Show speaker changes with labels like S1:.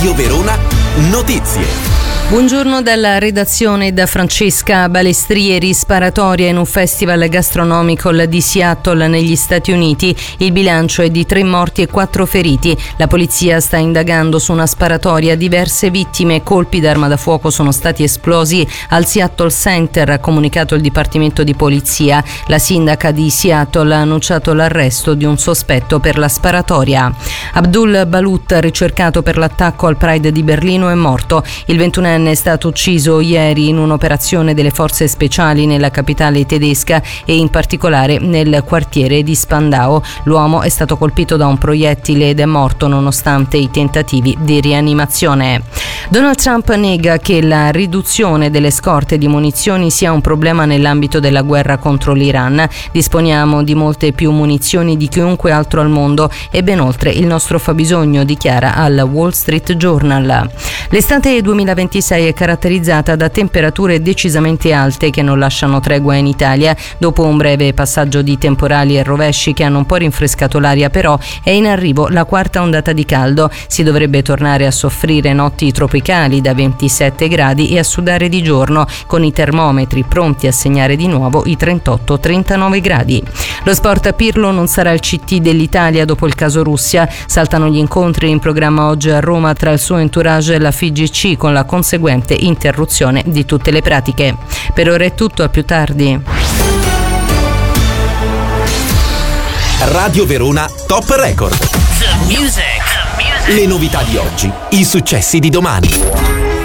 S1: Radio Verona Notizie.
S2: Buongiorno dalla redazione da Francesca Balestrieri. Sparatoria in un festival gastronomico di Seattle negli Stati Uniti. Il bilancio è di 3 morti e 4 feriti. La polizia sta indagando su una sparatoria. Diverse vittime. Colpi d'arma da fuoco sono stati esplosi al Seattle Center, ha comunicato il Dipartimento di Polizia. La sindaca di Seattle ha annunciato l'arresto di un sospetto per la sparatoria. Abdul Balut, ricercato per l'attacco al Pride di Berlino, è morto. Il 21enne è stato ucciso ieri in un'operazione delle forze speciali nella capitale tedesca e in particolare nel quartiere di Spandau. L'uomo è stato colpito da un proiettile ed è morto nonostante i tentativi di rianimazione. Donald Trump nega che la riduzione delle scorte di munizioni sia un problema nell'ambito della guerra contro l'Iran. Disponiamo di molte più munizioni di chiunque altro al mondo e ben oltre il nostro fabbisogno, dichiara al Wall Street Journal. L'estate 2026 è caratterizzata da temperature decisamente alte che non lasciano tregua in Italia. Dopo un breve passaggio di temporali e rovesci che hanno un po' rinfrescato l'aria, però è in arrivo la quarta ondata di caldo. Si dovrebbe tornare a soffrire notti tropicali da 27 gradi e a sudare di giorno, con i termometri pronti a segnare di nuovo i 38-39 gradi. Lo sport a Pirlo non sarà il CT dell'Italia dopo il caso Russia. Saltano gli incontri in programma oggi a Roma tra il suo entourage e la FIGC, con la conseguente interruzione di tutte le pratiche. Per ora è tutto, a più tardi.
S1: Radio Verona Top Record.
S3: The music.
S1: Le novità di oggi, i successi di domani.